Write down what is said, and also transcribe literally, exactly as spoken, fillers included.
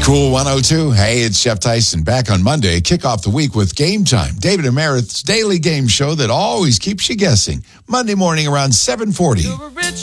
Cool one oh two. Hey, it's Jeff Tyson back on Monday. Kick off the week with Game Time, David and Meredith's daily game show that always keeps you guessing. Monday morning around seven forty.